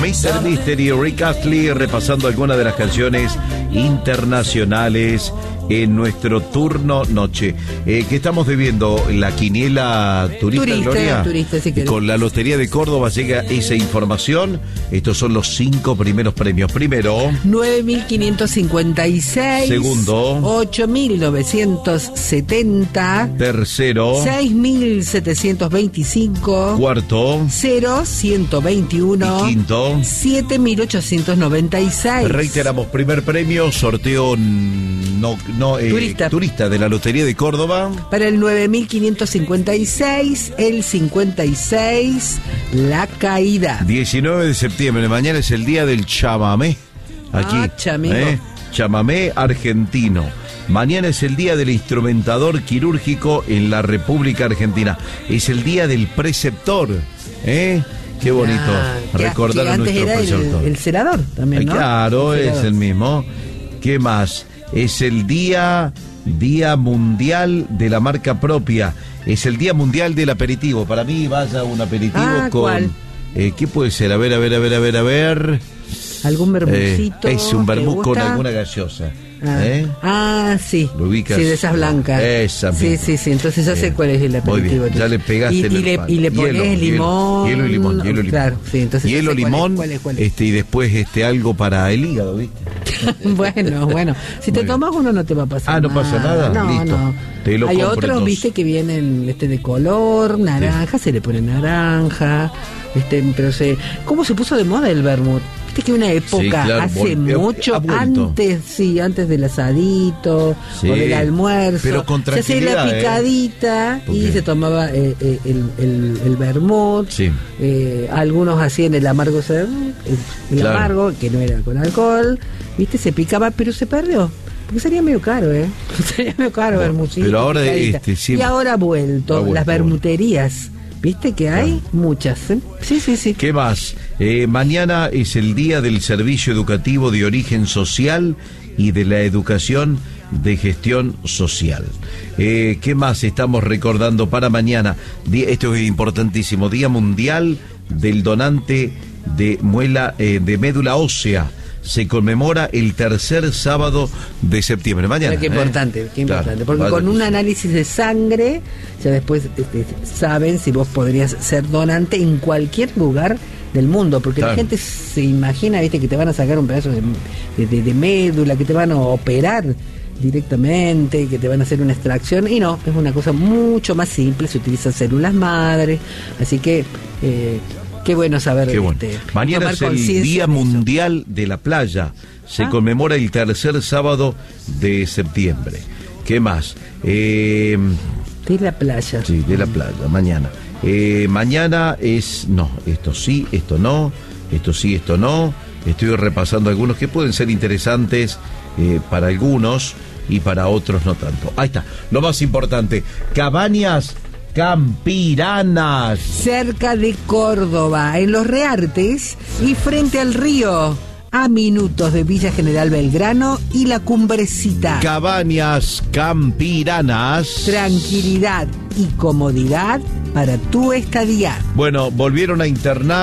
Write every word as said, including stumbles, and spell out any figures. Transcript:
mister Mystery, Rick Astley, repasando algunas de las canciones internacionales en nuestro turno noche. Eh, ¿Qué estamos debiendo? ¿La quiniela turista, turista Gloria? Turista, si Con la Lotería de Córdoba llega esa información. Estos son los cinco primeros premios. Primero, nueve mil quinientos cincuenta y seis. Segundo, ocho mil novecientos setenta. Tercero, seis mil setecientos veinticinco. Cuarto, cero ciento veintiuno. Y quinto, siete mil ochocientos noventa y seis. Reiteramos, primer premio, sorteo no, no, eh, turista. turista de la Lotería de Córdoba. Para el nueve mil quinientos cincuenta y seis, el cincuenta y seis, La Caída. diecinueve de septiembre, mañana es el día del chamamé. Aquí, Ah, chamigo. ¿eh? Chamamé argentino. Mañana es el día del instrumentador quirúrgico en la República Argentina. Es el día del preceptor, ¿eh? Qué bonito, Ah, que- recordar que a antes nuestro era preceptor. el, el cerador también, ¿no? Claro, El es cerador. el mismo. ¿Qué más? Es el día, día mundial de la marca propia. Es el día mundial del aperitivo. Para mí, vaya un aperitivo Ah, con... ¿cuál? Eh, ¿Qué puede ser? A ver, a ver, a ver, a ver, a ver. ¿Algún vermucito? Eh, es un ¿te vermut con gusta? alguna gaseosa. Ah, ¿Eh? ah, sí. ¿Lo ubicas? Sí, de esas blancas. Esa Sí, misma. sí, sí. Entonces ya sé Bien. cuál es el Muy aperitivo. bien, ya le pegaste y, en y el le, palo. y le pones Hielo, hielo, limón. Hielo y limón, hielo y limón. Claro, sí, entonces Hielo, ya sé limón, cuál es, cuál es, cuál es. este y después este algo para el hígado, ¿viste? Bueno, bueno. Si te Muy tomas uno no te va a pasar Ah, ¿no nada. pasa nada? No, Listo. no. Te lo Hay compro, otros, entonces. viste, que vienen este de color, naranja, se le pone naranja, este, pero se... ¿Cómo se puso de moda el vermut? Viste que una época, Sí, claro, hace vol- mucho, ha vuelto. antes, sí, antes del asadito, Sí, o del almuerzo. pero con se hacía la tranquilidad, ¿eh? picadita y Porque- se tomaba eh, eh, el, el, el vermut. Sí. Eh, algunos hacían el amargo, el, el Claro. amargo, que no era con alcohol, viste, se picaba, pero se perdió. Porque sería medio caro, ¿eh? Sería medio caro, Bueno, vermucito. pero ahora, picadita. este, siempre- Y ahora ha vuelto, Ha vuelto, las vermuterías. ¿Viste que hay? Claro. Muchas, ¿eh? Sí, sí, sí. ¿Qué más? Eh, mañana es el día del servicio educativo de origen social y de la educación de gestión social. Eh, ¿Qué más estamos recordando para mañana? Día- esto es importantísimo, Día Mundial del Donante de Muela, eh, de Médula Ósea. Se conmemora el tercer sábado de septiembre. Mañana. Pero qué ¿eh? importante, qué Claro, importante. Porque vaya con que un sí. análisis de sangre, ya después este, saben si vos podrías ser donante en cualquier lugar del mundo. Porque Claro. la gente se imagina, viste, que te van a sacar un pedazo de, de, de- de médula, que te van a operar directamente, que te van a hacer una extracción. Y no, es una cosa mucho más simple. Se utilizan células madre. Así que... Eh, Qué bueno saber. Qué bueno. Este, Mañana tomar es el conciencia Día de eso. Mundial de la Playa. Se Ah. conmemora el tercer sábado de septiembre. ¿Qué más? Eh, De la playa. sí, de la playa, mañana. Eh, mañana es... No, esto sí, esto no, esto sí, esto no. Estoy repasando algunos que pueden ser interesantes eh, para algunos y para otros no tanto. Ahí está, lo más importante. Cabañas Campiranas. Cerca de Córdoba, en Los Reartes y frente al río, a minutos de Villa General Belgrano y la Cumbrecita. Cabañas Campiranas. Tranquilidad y comodidad para tu estadía. Bueno, volvieron a internar